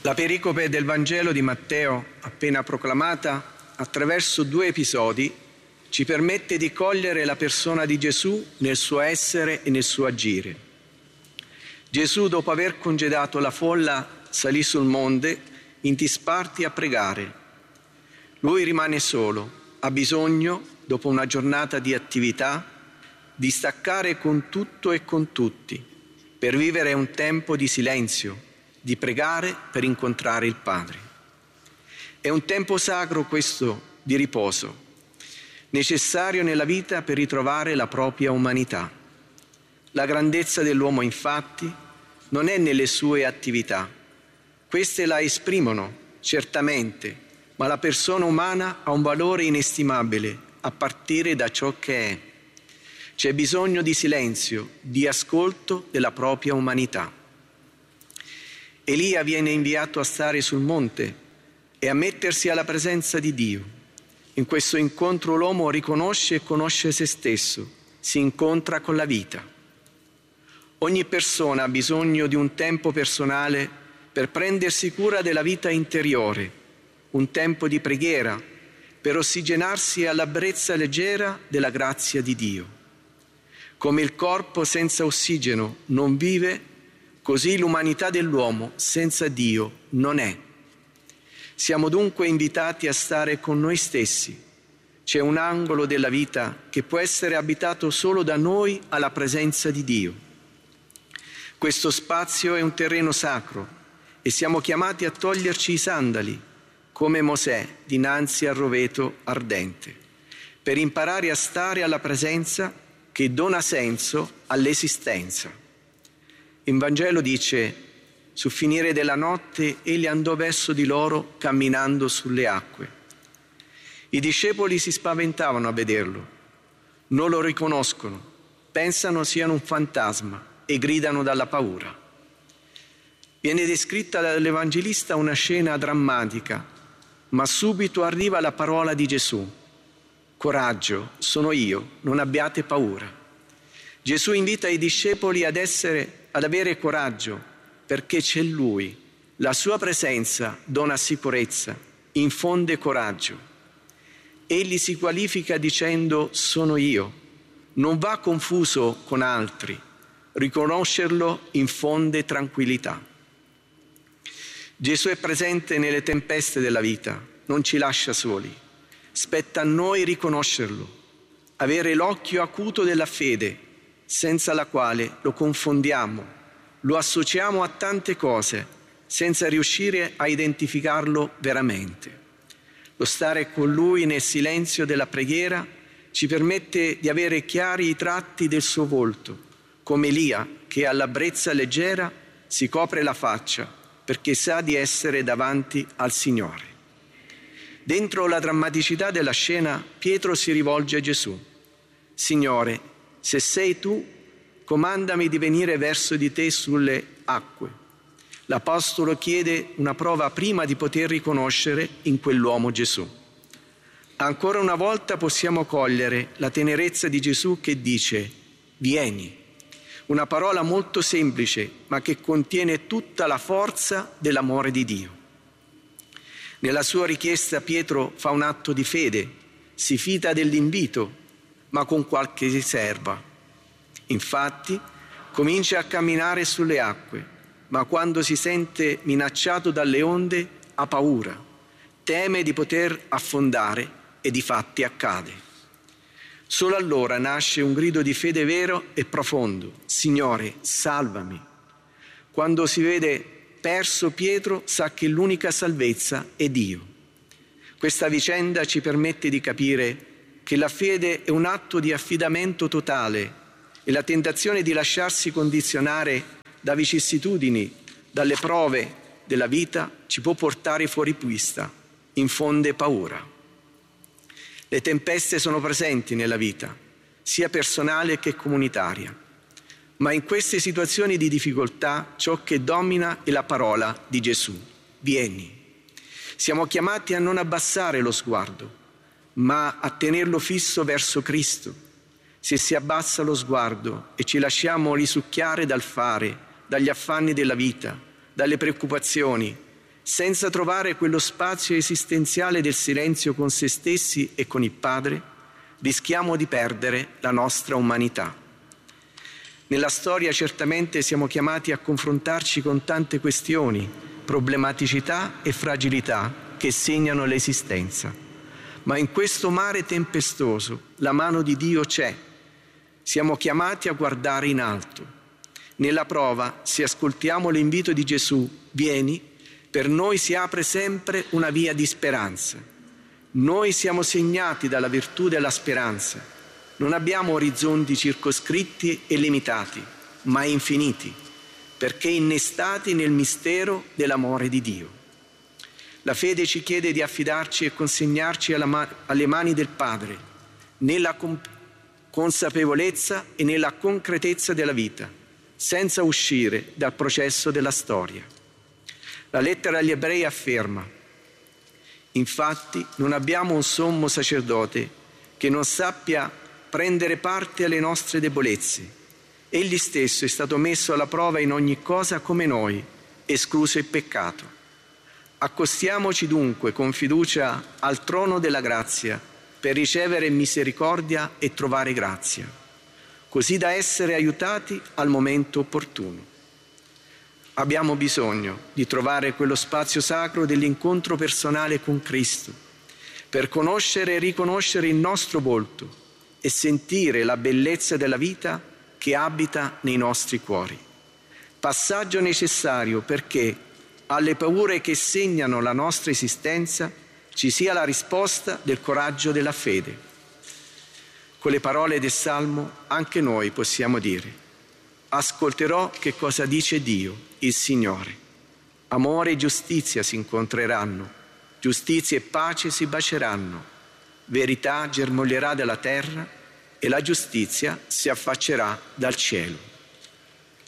La pericope del Vangelo di Matteo, appena proclamata, attraverso 2 episodi, ci permette di cogliere la persona di Gesù nel suo essere e nel suo agire. Gesù, dopo aver congedato la folla, salì sul monte in disparti a pregare. Lui rimane solo, ha bisogno, dopo una giornata di attività, di staccare con tutto e con tutti, per vivere un tempo di silenzio, di pregare per incontrare il Padre. È un tempo sacro questo di riposo, necessario nella vita per ritrovare la propria umanità. La grandezza dell'uomo, infatti, non è nelle sue attività. Queste la esprimono, certamente, ma la persona umana ha un valore inestimabile a partire da ciò che è. C'è bisogno di silenzio, di ascolto della propria umanità. Elia viene inviato a stare sul monte e a mettersi alla presenza di Dio. In questo incontro l'uomo riconosce e conosce se stesso, si incontra con la vita. Ogni persona ha bisogno di un tempo personale per prendersi cura della vita interiore, un tempo di preghiera per ossigenarsi alla brezza leggera della grazia di Dio. Come il corpo senza ossigeno non vive, così l'umanità dell'uomo senza Dio non è. Siamo dunque invitati a stare con noi stessi. C'è un angolo della vita che può essere abitato solo da noi alla presenza di Dio. Questo spazio è un terreno sacro e siamo chiamati a toglierci i sandali, come Mosè dinanzi al roveto ardente, per imparare a stare alla presenza che dona senso all'esistenza. In Vangelo dice: sul finire della notte egli andò verso di loro camminando sulle acque. I discepoli si spaventavano a vederlo, non lo riconoscono, pensano siano un fantasma e gridano dalla paura. Viene descritta dall'Evangelista una scena drammatica, ma subito arriva la parola di Gesù: coraggio, sono io, non abbiate paura. Gesù invita i discepoli ad avere coraggio, perché c'è Lui. La sua presenza dona sicurezza, infonde coraggio. Egli si qualifica dicendo: sono io. Non va confuso con altri. Riconoscerlo infonde tranquillità. Gesù è presente nelle tempeste della vita, non ci lascia soli. Spetta a noi riconoscerlo, avere l'occhio acuto della fede, senza la quale lo confondiamo, lo associamo a tante cose, senza riuscire a identificarlo veramente. Lo stare con Lui nel silenzio della preghiera ci permette di avere chiari i tratti del suo volto, come Elia che alla brezza leggera si copre la faccia perché sa di essere davanti al Signore. Dentro la drammaticità della scena, Pietro si rivolge a Gesù: Signore, se sei tu, comandami di venire verso di te sulle acque. L'Apostolo chiede una prova prima di poter riconoscere in quell'uomo Gesù. Ancora una volta possiamo cogliere la tenerezza di Gesù che dice: vieni. Una parola molto semplice, ma che contiene tutta la forza dell'amore di Dio. Nella sua richiesta Pietro fa un atto di fede, si fida dell'invito, ma con qualche riserva. Infatti, comincia a camminare sulle acque, ma quando si sente minacciato dalle onde ha paura, teme di poter affondare e difatti accade. Solo allora nasce un grido di fede vero e profondo: Signore, salvami. Quando si vede perso Pietro, sa che l'unica salvezza è Dio. Questa vicenda ci permette di capire che la fede è un atto di affidamento totale e la tentazione di lasciarsi condizionare da vicissitudini, dalle prove della vita ci può portare fuori pista, infonde paura. Le tempeste sono presenti nella vita, sia personale che comunitaria, ma in queste situazioni di difficoltà ciò che domina è la parola di Gesù: vieni. Siamo chiamati a non abbassare lo sguardo, ma a tenerlo fisso verso Cristo. Se si abbassa lo sguardo e ci lasciamo risucchiare dal fare, dagli affanni della vita, dalle preoccupazioni, senza trovare quello spazio esistenziale del silenzio con se stessi e con il Padre, rischiamo di perdere la nostra umanità. Nella storia certamente siamo chiamati a confrontarci con tante questioni, problematicità e fragilità che segnano l'esistenza. Ma in questo mare tempestoso la mano di Dio c'è. Siamo chiamati a guardare in alto. Nella prova, se ascoltiamo l'invito di Gesù, vieni, per noi si apre sempre una via di speranza. Noi siamo segnati dalla virtù della speranza. Non abbiamo orizzonti circoscritti e limitati, ma infiniti, perché innestati nel mistero dell'amore di Dio. La fede ci chiede di affidarci e consegnarci alle mani del Padre, nella consapevolezza e nella concretezza della vita, senza uscire dal processo della storia. La lettera agli Ebrei afferma: infatti non abbiamo un sommo sacerdote che non sappia prendere parte alle nostre debolezze. Egli stesso è stato messo alla prova in ogni cosa come noi, escluso il peccato. Accostiamoci dunque con fiducia al trono della grazia per ricevere misericordia e trovare grazia, così da essere aiutati al momento opportuno. Abbiamo bisogno di trovare quello spazio sacro dell'incontro personale con Cristo, per conoscere e riconoscere il nostro volto e sentire la bellezza della vita che abita nei nostri cuori. Passaggio necessario perché alle paure che segnano la nostra esistenza ci sia la risposta del coraggio della fede. Con le parole del Salmo anche noi possiamo dire: ascolterò che cosa dice Dio, il Signore. Amore e giustizia si incontreranno, giustizia e pace si baceranno, verità germoglierà dalla terra e la giustizia si affaccerà dal cielo.